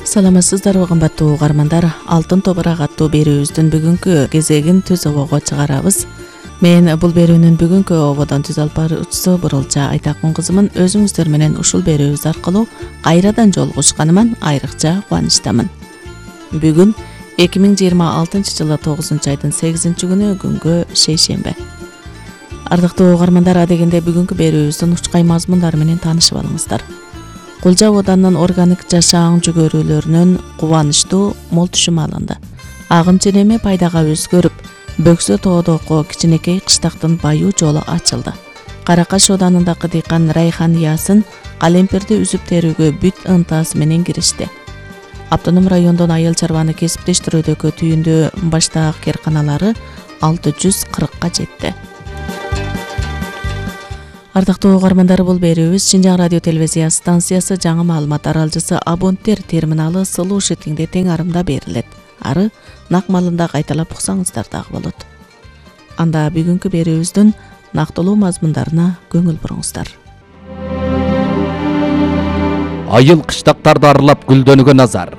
Саламатсыздарбы кымбаттуу угармандар, Алтын топурак аттуу берүүбүздүн бүгүнкү кезегин түз обого чыгарабыз. Мен бул берүүнүн бүгүнкү ободон түз алып баруучусу Бурулча Айтакун кызымын. Өзүңүздөр менен ушул берүүбүз аркылуу кайрадан жолугушканыма айрыкча кубанычтамын. Бүгүн 2026 жылы 9 айдын 8 күнгө шейшембе. Ардактуу угармандар, адегенде бүгүнкү берүүбүздүн учкай мазмундары менен таанышып алыңыздар. Кулжа оданын органик жашаан жүгөрүүлөрүнөн кубанычтуу мол түшүм алынды. Агымчы неме пайдага өзгөрүп, Бөксө тоодоко кичинекей кыштактын баюу жолу ачылды. Каракаш оданындагы дыйкан Райхан Ясын калемпирди үзүп терүүгө бүт ынтасы менен киришти. Автоном райондон айыл чарбаны кесиптештирүүдөгү түйүндүү баштаак керканалары 640 жетти. Ардактуу угармандар, бул берүүбүз Шинжаң радио телевизия станциясы жаңы маалымат аралжысы абоненттер терминалы Сылуу Шетиңде тең арымда берилет. Ары нак малында кайталап уксаңыздар дагы болот. Анда бүгүнкү берүүбүздүн нактылуу мазмундарына көңүл буруңуздар. Айыл кыштактарды аралап гүлдөнүүгө назар.